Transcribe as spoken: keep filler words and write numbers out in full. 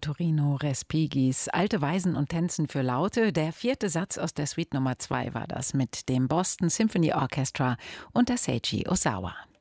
Ottorino Respigis Alte Weisen und Tänzen für Laute. Der vierte Satz aus der Suite Nummer zwei war das mit dem Boston Symphony Orchestra unter Seiji Ozawa.